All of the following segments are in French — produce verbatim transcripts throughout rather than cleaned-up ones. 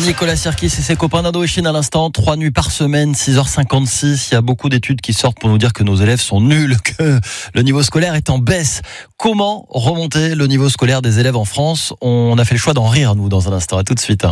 Nicolas Sirkis et ses copains d'Indochine à l'instant. Trois nuits par semaine, six heures cinquante-six. Il y a beaucoup d'études qui sortent pour nous dire que nos élèves sont nuls, que le niveau scolaire est en baisse. Comment remonter le niveau scolaire des élèves en France ? On a fait le choix d'en rire, nous, dans un instant. À tout de suite.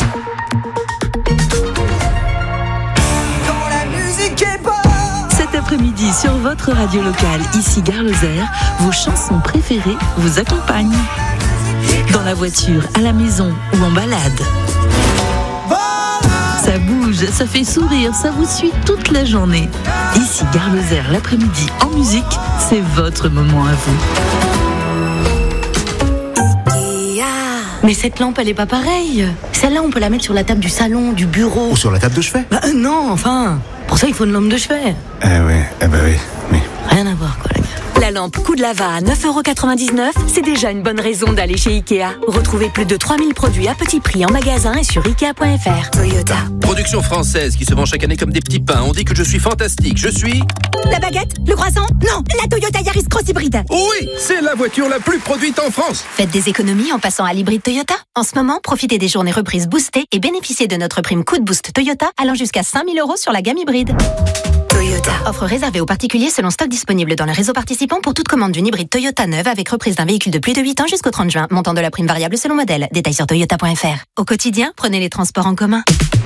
Cet après-midi, sur votre radio locale, ici Gare Lozère, vos chansons préférées vous accompagnent. Dans la voiture, à la maison ou en balade. Ça bouge, ça fait sourire, ça vous suit toute la journée. Ici Gare Lozère, l'après-midi, en musique, c'est votre moment à vous. Mais cette lampe, elle est pas pareille. Celle-là, on peut la mettre sur la table du salon, du bureau. Ou sur la table de chevet. Bah euh, non, enfin. Pour ça, il faut une lampe de chevet. Eh ouais, eh bah oui, oui. Rien à voir, quoi, les gars. La lampe Coup de Lava à neuf euros quatre-vingt-dix-neuf, c'est déjà une bonne raison d'aller chez Ikea. Retrouvez plus de trois mille produits à petit prix en magasin et sur ikea point f r. Toyota. Production française qui se vend chaque année comme des petits pains. On dit que je suis fantastique. Je suis... La baguette? Le croissant? Non, la Toyota Yaris Cross Hybride. Oui, c'est la voiture la plus produite en France. Faites des économies en passant à l'hybride Toyota. En ce moment, profitez des journées reprises boostées et bénéficiez de notre prime Coup de Boost Toyota allant jusqu'à cinq mille euros sur la gamme hybride. Toyota. Offre réservée aux particuliers selon stock disponible dans le réseau participant pour toute commande d'une hybride Toyota neuve avec reprise d'un véhicule de plus de huit ans jusqu'au trente juin. Montant de la prime variable selon modèle. Détails sur toyota point f r. Au quotidien, prenez les transports en commun.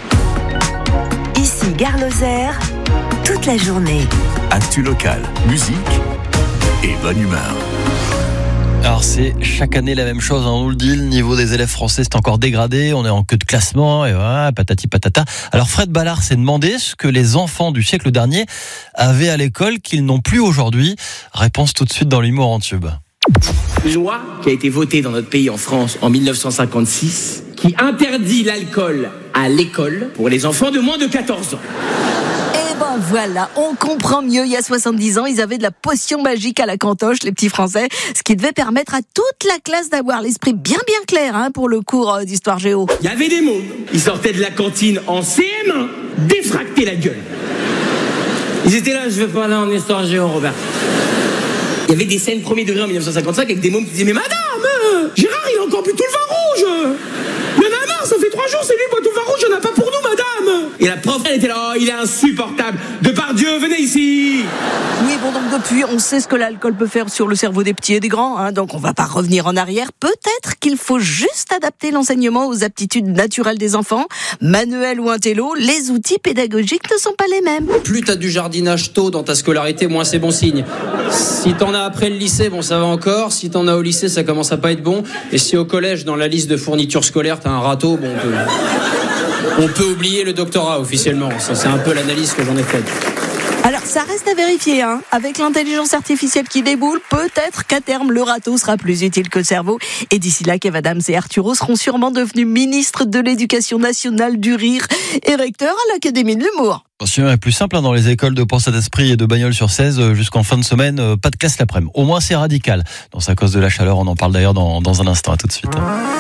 Ici Gare Lozère, toute la journée. Actu local, musique et bonne humeur. Alors c'est chaque année la même chose, on nous le dit, le niveau des élèves français c'est encore dégradé, on est en queue de classement, et voilà, patati patata. Alors Fred Ballard s'est demandé ce que les enfants du siècle dernier avaient à l'école qu'ils n'ont plus aujourd'hui. Réponse tout de suite dans l'humour en tube. Une loi qui a été votée dans notre pays en France en dix-neuf cent cinquante-six qui interdit l'alcool à l'école pour les enfants de moins de quatorze ans. Eh ben voilà, on comprend mieux. Il y a soixante-dix ans, ils avaient de la potion magique à la cantoche, les petits Français, ce qui devait permettre à toute la classe d'avoir l'esprit bien bien clair hein, pour le cours d'histoire géo. Il y avait des mômes, ils sortaient de la cantine en C M un, défractés la gueule. Ils étaient là, je veux pas aller en histoire géo, Robert. Il y avait des scènes premier degré en dix-neuf cent cinquante-cinq avec des mômes qui disaient « Mais madame, euh, Gérard, il a encore bu tout le vin rouge. Il y en a marre, ça fait trois jours, c'est lui, boit tout le vin rouge, il n'y en a pas pour nous, madame. » Et la prof, elle était là « Oh, il est insupportable. Depardieu, venez ici. » Oui, bon, donc depuis, on sait ce que l'alcool peut faire sur le cerveau des petits et des grands, hein, donc on va pas revenir en arrière. Peut-être qu'il faut juste adapter l'enseignement aux aptitudes naturelles des enfants. Manuel ou intello, les outils pédagogiques ne sont pas les mêmes. Plus t'as du jardinage tôt dans ta scolarité, moins c'est bon signe. Si t'en as après le lycée, bon ça va encore. Si t'en as au lycée, ça commence à pas être bon. Et si au collège, dans la liste de fournitures scolaires, t'as un râteau, bon, on peut, on peut oublier le doctorat officiellement. Ça, c'est un peu l'analyse que j'en ai faite. Alors, ça reste à vérifier, hein. Avec l'intelligence artificielle qui déboule, peut-être qu'à terme, le râteau sera plus utile que le cerveau. Et d'ici là, Kev Adams et Arturo seront sûrement devenus ministres de l'Éducation nationale du rire et recteurs à l'Académie de l'humour. Attention, est plus simple hein, dans les écoles de Port Saint-Esprit et de Bagnols-sur-Cèze jusqu'en fin de semaine, euh, pas de classe l'après-midi. Au moins, c'est radical. Donc, c'est à cause de la chaleur, on en parle d'ailleurs dans, dans un instant. À tout de suite.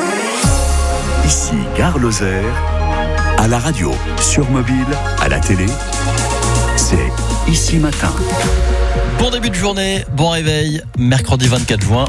Ici Gare Lozère, à la radio, sur mobile, à la télé, c'est Ici Matin. Bon début de journée, bon réveil, mercredi vingt-quatre juin.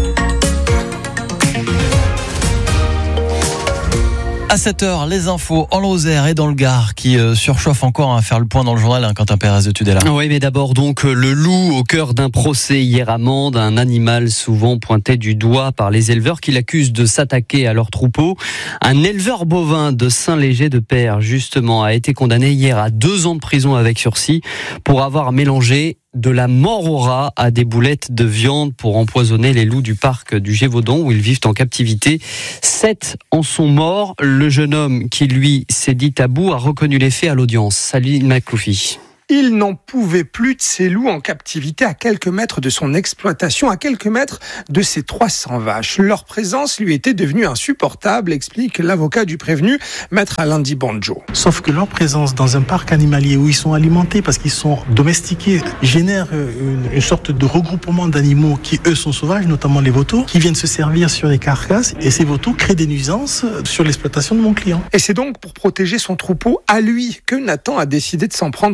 À sept heures, les infos en Lozère et dans le Gard qui euh, surchauffent encore à faire le point dans le journal. Hein, Quentin Pérez de Tudela. Oui, mais d'abord donc le loup au cœur d'un procès hier à Mende, un animal souvent pointé du doigt par les éleveurs qui l'accusent de s'attaquer à leur troupeau. Un éleveur bovin de Saint-Léger-de-Père, justement, a été condamné hier à deux ans de prison avec sursis pour avoir mélangé de la mort au rat à des boulettes de viande pour empoisonner les loups du parc du Gévaudan où ils vivent en captivité. Sept en sont morts. Le jeune homme qui, lui, s'est dit tabou a reconnu les faits à l'audience. Salim Makloufi. Il n'en pouvait plus de ces loups en captivité à quelques mètres de son exploitation, à quelques mètres de ses trois cents vaches. Leur présence lui était devenue insupportable, explique l'avocat du prévenu, maître Alain Di Banjo. Sauf que leur présence dans un parc animalier où ils sont alimentés parce qu'ils sont domestiqués génère une, une sorte de regroupement d'animaux qui, eux, sont sauvages, notamment les vautours, qui viennent se servir sur les carcasses. Et ces vautours créent des nuisances sur l'exploitation de mon client. Et c'est donc pour protéger son troupeau à lui que Nathan a décidé de s'en prendre aux loups du parc.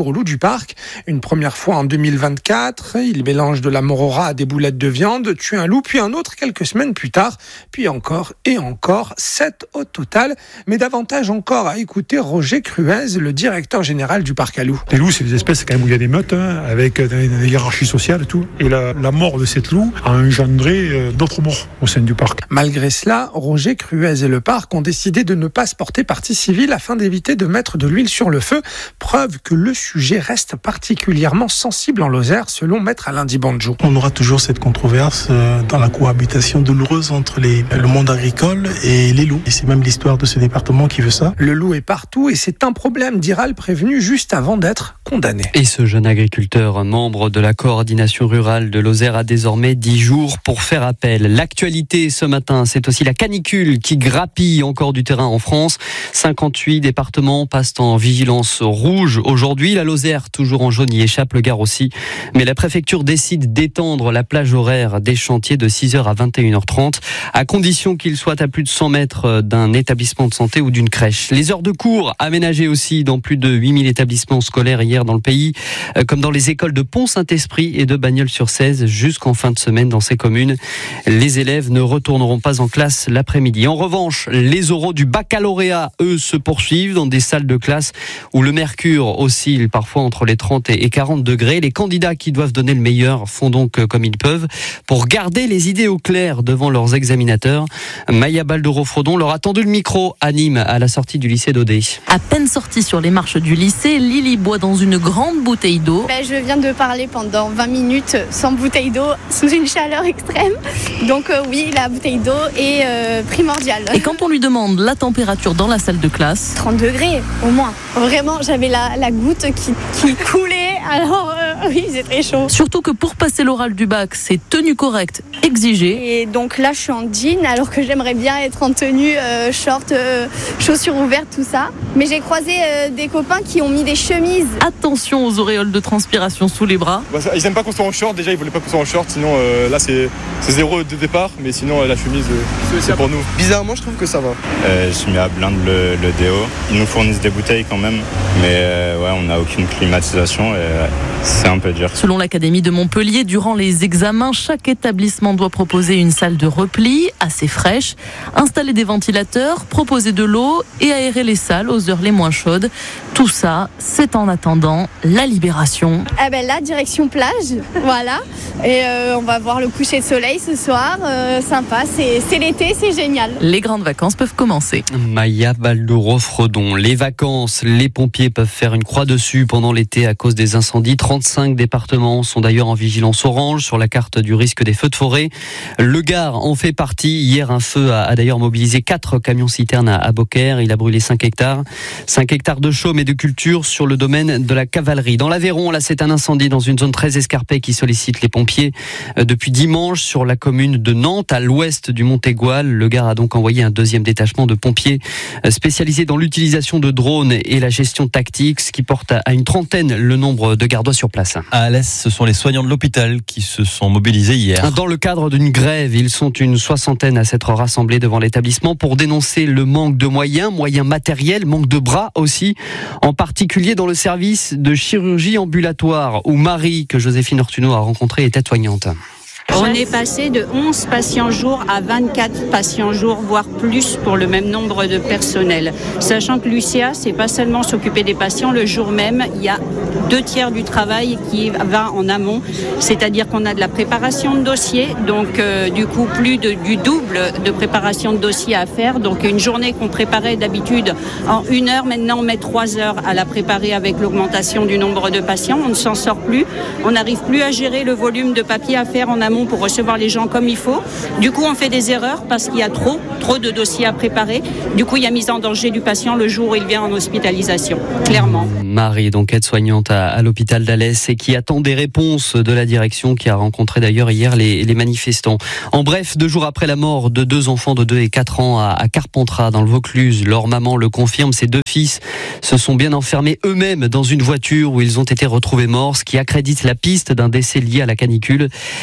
parc. Une première fois en deux mille vingt-quatre, il mélange de la morora à des boulettes de viande, tue un loup, puis un autre quelques semaines plus tard, puis encore et encore, sept au total. Mais davantage encore à écouter Roger Cruez, le directeur général du parc à loups. Les loups, c'est des espèces quand même où il y a des meutes, hein, avec des, des hiérarchies sociales et tout. Et la, la mort de cette loup a engendré euh, d'autres morts au sein du parc. Malgré cela, Roger Cruez et le parc ont décidé de ne pas se porter partie civile afin d'éviter de mettre de l'huile sur le feu. Preuve que le sujet reste particulièrement sensible en Lozère, selon Maître Alain Di Banjo. On aura toujours cette controverse euh, dans la cohabitation douloureuse entre les, le monde agricole et les loups. Et c'est même l'histoire de ce département qui veut ça. Le loup est partout et c'est un problème, dira le prévenu juste avant d'être condamné. Et ce jeune agriculteur, membre de la coordination rurale de Lozère, a désormais dix jours pour faire appel. L'actualité ce matin, c'est aussi la canicule qui grappille encore du terrain en France. cinquante-huit départements passent en vigilance rouge aujourd'hui. La Lozère, toujours en jaune, y échappe, le Gard aussi. Mais la préfecture décide d'étendre la plage horaire des chantiers de six heures à vingt et une heures trente, à condition qu'ils soient à plus de cent mètres d'un établissement de santé ou d'une crèche. Les heures de cours aménagées aussi dans plus de huit mille établissements scolaires hier dans le pays, comme dans les écoles de Pont-Saint-Esprit et de Bagnols-sur-Cèze jusqu'en fin de semaine dans ces communes. Les élèves ne retourneront pas en classe l'après-midi. En revanche, les oraux du baccalauréat, eux, se poursuivent dans des salles de classe où le mercure oscille parfois entre les trente et quarante degrés. Les candidats qui doivent donner le meilleur font donc comme ils peuvent pour garder les idées au clair devant leurs examinateurs. Maya Baldoro-Frodon leur a tendu le micro à Nîmes à la sortie du lycée d'Odé. À peine sortie sur les marches du lycée, Lily boit dans une grande bouteille d'eau. Ben, je viens de parler pendant vingt minutes sans bouteille d'eau, sous une chaleur extrême. Donc euh, oui, la bouteille d'eau est euh, primordiale. Et quand on lui demande la température dans la salle de classe, trente degrés au moins. Vraiment, j'avais la, la goutte qui, qui coulait. Alors euh, oui, c'est très chaud. Surtout que pour passer l'oral du bac, c'est tenue correcte exigée. Et donc là, je suis en jean alors que j'aimerais bien être en tenue euh, short, euh, chaussures ouvertes, tout ça. Mais j'ai croisé euh, des copains qui ont mis des chemises. Attention aux auréoles de transpiration sous les bras. Bah, ça, ils n'aiment pas qu'on soit en short, déjà ils voulaient pas qu'on soit en short, sinon euh, là c'est, c'est zéro de départ, mais sinon euh, la chemise euh, c'est pour nous. Bizarrement, je trouve que ça va. Euh, je mets à blinde le, le déo. Ils nous fournissent des bouteilles quand même, mais euh, ouais, on n'a aucune climatisation et euh, c'est un peu dur. Selon l'Académie de Montpellier, durant les examens, chaque établissement doit proposer une salle de repli assez fraîche, installer des ventilateurs, proposer de l'eau et aérer les salles aux heures les moins chaudes. Tout ça, c'est en attendant la libération. Ah ben là, direction plage, voilà. Et euh, on va voir le coucher de soleil ce soir. Euh, sympa, c'est, c'est l'été, c'est génial. Les grandes vacances peuvent commencer. Maya Baldoro-Frodon. Les vacances, les pompiers peuvent faire une croix dessus pendant l'été à cause des incendies. trente-cinq départements sont d'ailleurs en vigilance orange sur la carte du risque des feux de forêt. Le Gard en fait partie. Hier, un feu a, a d'ailleurs mobilisé quatre camions-citernes à, à Beaucaire. Il a brûlé cinq hectares. cinq hectares de chaume et de culture sur le domaine de la cavalerie. Dans l'Aveyron, là, c'est un incendie dans une zone très escarpée qui sollicite les pompiers depuis dimanche sur la commune de Nantes, à l'ouest du Montégoal. Le Gard a donc envoyé un deuxième détachement de pompiers spécialisés dans l'utilisation de drones et la gestion tactique, ce qui porte à une trentaine le nombre de gardois sur place. À Alès, ce sont les soignants de l'hôpital qui se sont mobilisés hier. Dans le cadre d'une grève, ils sont une soixantaine à s'être rassemblés devant l'établissement pour dénoncer le manque de moyens, moyens matériels, manque de bras aussi, en particulier dans le service de chirurgie ambulatoire où Marie, que Joséphine Ortuno a rencontrée, est aide-soignante. On est passé de onze patients jour à vingt-quatre patients jour, voire plus pour le même nombre de personnel. Sachant que l'U C A, c'est pas seulement s'occuper des patients, le jour même, il y a deux tiers du travail qui va en amont, c'est-à-dire qu'on a de la préparation de dossiers, donc euh, du coup plus de, du double de préparation de dossiers à faire. Donc une journée qu'on préparait d'habitude en une heure, maintenant on met trois heures à la préparer avec l'augmentation du nombre de patients. On ne s'en sort plus, on n'arrive plus à gérer le volume de papier à faire en amont pour recevoir les gens comme il faut. Du coup, on fait des erreurs parce qu'il y a trop, trop de dossiers à préparer. Du coup, il y a mise en danger du patient le jour où il vient en hospitalisation, clairement. Marie, donc aide-soignante à, à l'hôpital d'Alès et qui attend des réponses de la direction qui a rencontré d'ailleurs hier les, les manifestants. En bref, deux jours après la mort de deux enfants de deux et quatre ans à, à Carpentras, dans le Vaucluse, leur maman le confirme, ces deux fils se sont bien enfermés eux-mêmes dans une voiture où ils ont été retrouvés morts, ce qui accrédite la piste d'un décès lié à la canicule. Hypothèse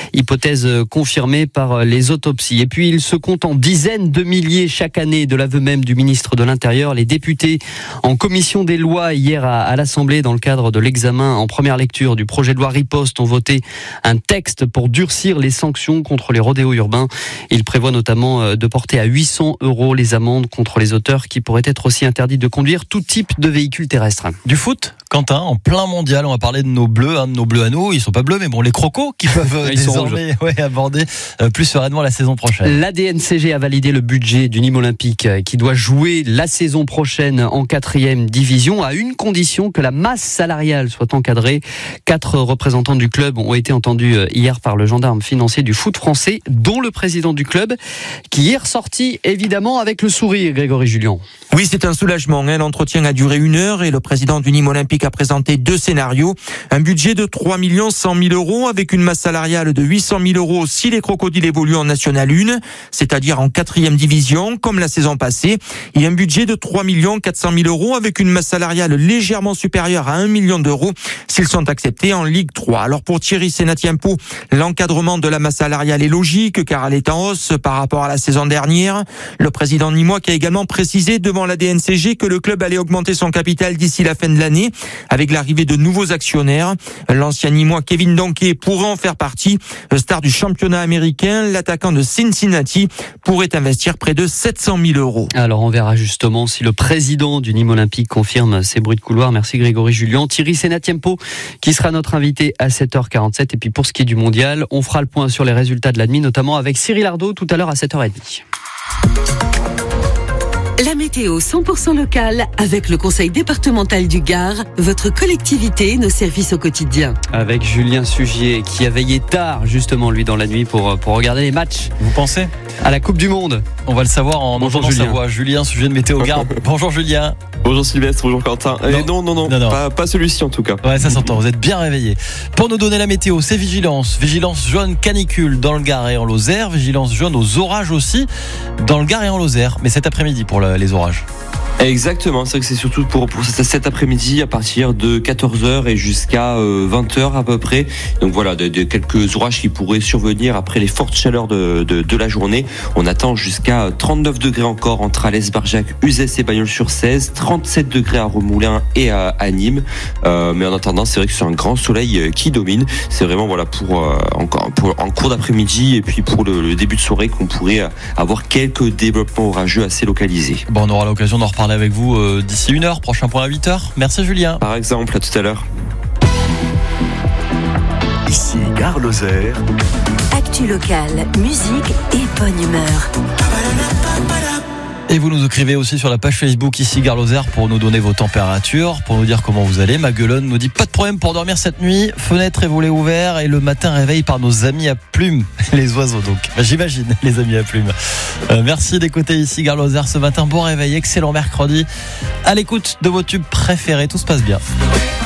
hypothèse confirmée par les autopsies. Et puis, il se compte en dizaines de milliers chaque année, de l'aveu même du ministre de l'Intérieur. Les députés en commission des lois hier à, à l'Assemblée, dans le cadre de l'examen en première lecture du projet de loi Riposte, ont voté un texte pour durcir les sanctions contre les rodéos urbains. Il prévoit notamment de porter à huit cents euros les amendes contre les auteurs qui pourraient être aussi interdits de conduire tout type de véhicule terrestre. Du foot, Quentin, en plein mondial, on va parler de nos bleus, hein, de nos bleus à nous. Ils sont pas bleus, mais bon, les crocos qui peuvent Ils désormais ouais, aborder euh, plus sereinement la saison prochaine. La D N C G a validé le budget du Nîmes Olympique qui doit jouer la saison prochaine en quatrième division à une condition, que la masse salariale soit encadrée. Quatre représentants du club ont été entendus hier par le gendarme financier du foot français, dont le président du club, qui est ressorti évidemment avec le sourire, Grégory Julien. Oui, c'est un soulagement. L'entretien a duré une heure et le président du Nîmes Olympique a présenté deux scénarios. Un budget de trois millions cent mille euros avec une masse salariale de huit cent mille euros si les crocodiles évoluent en National un, c'est-à-dire en quatrième division, comme la saison passée. Et un budget de trois millions quatre cent mille euros avec une masse salariale légèrement supérieure à un million d'euros s'ils sont acceptés en Ligue trois. Alors pour Thierry Senatiempo, l'encadrement de la masse salariale est logique car elle est en hausse par rapport à la saison dernière. Le président nîmois qui a également précisé devant la D N C G que le club allait augmenter son capital d'ici la fin de l'année avec l'arrivée de nouveaux actionnaires. L'ancien nîmois Kevin Donké pourrait en faire partie. Star du championnat américain, l'attaquant de Cincinnati pourrait investir près de sept cent mille euros. Alors on verra justement si le président du Nîmes Olympique confirme ces bruits de couloir. Merci Grégory Julien. Thierry Senatiempo qui sera notre invité à sept heures quarante-sept. Et puis pour ce qui est du mondial, on fera le point sur les résultats de la demi, notamment avec Cyril Ardo tout à l'heure à sept heures trente. La météo cent pour cent locale avec le Conseil départemental du Gard, votre collectivité, nos services au quotidien. Avec Julien Sugier qui a veillé tard justement lui dans la nuit pour, pour regarder les matchs. Vous pensez à la Coupe du Monde? On va le savoir en entendant sa voix. Julien, sujet de météo Gard. Bonjour Julien. Bonjour Sylvestre, bonjour Quentin. Non, eh non, non, non, non, non. Pas, pas celui-ci en tout cas. Ouais, ça s'entend, vous êtes bien réveillés. Pour nous donner la météo, c'est vigilance. Vigilance jaune canicule dans le Gard et en Lozère. Vigilance jaune aux orages aussi dans le Gard et en Lozère. Mais cet après-midi pour le, les orages. Exactement, c'est vrai que c'est surtout pour, pour cet après-midi à partir de quatorze heures et jusqu'à vingt heures à peu près. Donc voilà, de, de quelques orages qui pourraient survenir après les fortes chaleurs de, de, de la journée. On attend jusqu'à trente-neuf degrés encore entre Alès, Barjac, Uzès et Bagnols-sur-Cèze, trente-sept degrés à Remoulins et à, à Nîmes. Euh, mais en attendant, c'est vrai que c'est un grand soleil qui domine. C'est vraiment voilà pour, euh, encore, pour en cours d'après-midi et puis pour le, le début de soirée qu'on pourrait avoir quelques développements orageux assez localisés. Bon, on aura l'occasion d'en reparler avec vous euh, d'ici une heure, prochain point à huit heures. Merci Julien. Par exemple, à tout à l'heure. Ici Gare Lozère. Actu locale, musique et bonne humeur. Et vous nous écrivez aussi sur la page Facebook ici Gare Lozère pour nous donner vos températures, pour nous dire comment vous allez. Maguelone nous dit pas de problème pour dormir cette nuit, fenêtre et volets ouverts et le matin réveil par nos amis à plumes, les oiseaux donc. J'imagine les amis à plumes. Euh, merci d'écouter ici Gare Lozère ce matin. Bon réveil, excellent mercredi. À l'écoute de vos tubes préférés, tout se passe bien.